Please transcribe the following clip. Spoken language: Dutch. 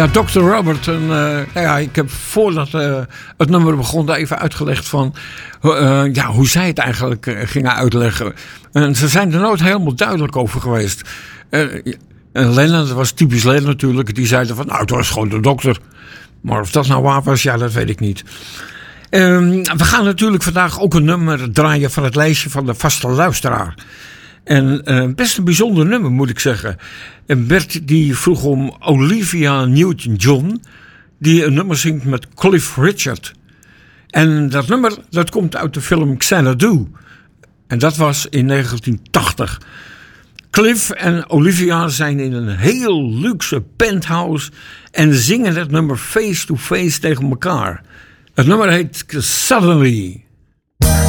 Ja, Dr. Robert. Ik heb voordat het nummer begon even uitgelegd van hoe zij het eigenlijk gingen uitleggen. En ze zijn er nooit helemaal duidelijk over geweest. En Lennon, dat was typisch Lennon natuurlijk, die zeiden van het was gewoon de dokter. Maar of dat nou waar was, ja, dat weet ik niet. We gaan natuurlijk vandaag ook een nummer draaien van het lijstje van de vaste luisteraar. En best een bijzonder nummer, moet ik zeggen. En Bert die vroeg om Olivia Newton-John, die een nummer zingt met Cliff Richard. En dat nummer, dat komt uit de film Xanadu. En dat was in 1980. Cliff en Olivia zijn in een heel luxe penthouse en zingen het nummer face to face tegen elkaar. Het nummer heet Suddenly.